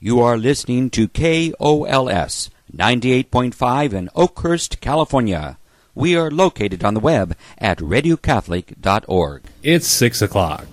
You are listening to KOLS 98.5 in Oakhurst, California. We are located on the web at radiocatholic.org. It's 6 o'clock.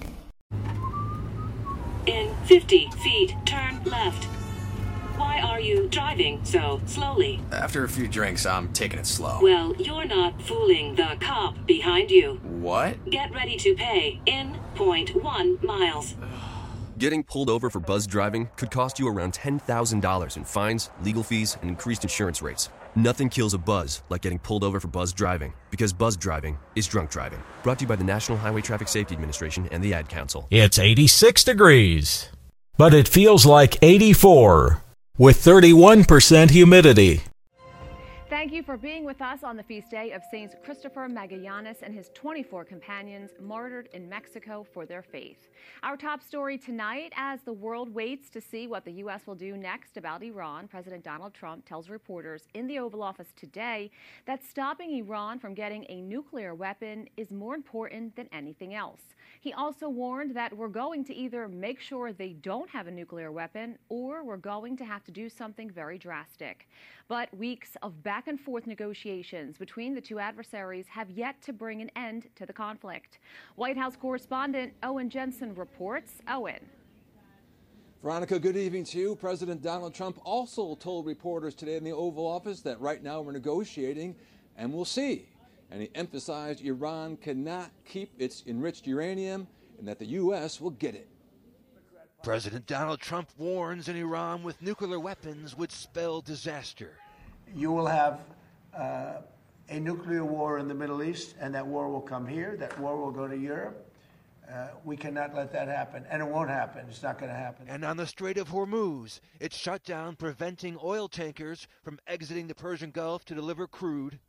In 50 feet, turn left. Why are you driving so slowly? After a few drinks, I'm taking it slow. Well, you're not fooling the cop behind you. What? Get ready to pay in 0.1 miles. Getting pulled over for buzz driving could cost you around $10,000 in fines, legal fees, and increased insurance rates. Nothing kills a buzz like getting pulled over for buzz driving, because buzz driving is drunk driving. Brought to you by the National Highway Traffic Safety Administration and the Ad Council. It's 86 degrees, but it feels like 84 with 31% humidity. Thank you for being with us on the feast day of Saints Christopher Magallanes and his 24 companions martyred in Mexico for their faith. Our top story tonight, as the world waits to see what the U.S. will do next about Iran, President Donald Trump tells reporters in the Oval Office today that stopping Iran from getting a nuclear weapon is more important than anything else. He also warned that we're going to either make sure they don't have a nuclear weapon or we're going to have to do something very drastic. But weeks of back and forth negotiations between the two adversaries have yet to bring an end to the conflict. White House correspondent Owen Jensen reports. Owen. Veronica, good evening to you. President Donald Trump also told reporters today in the Oval Office that right now we're negotiating and we'll see. And he emphasized Iran cannot keep its enriched uranium and that the U.S. will get it. President Donald Trump warns an Iran with nuclear weapons would spell disaster. You will have a nuclear war in the Middle East, and that war will come here. That war will go to Europe. We cannot let that happen, and it won't happen. It's not going to happen. And on the Strait of Hormuz, it's shut down, preventing oil tankers from exiting the Persian Gulf to deliver crude.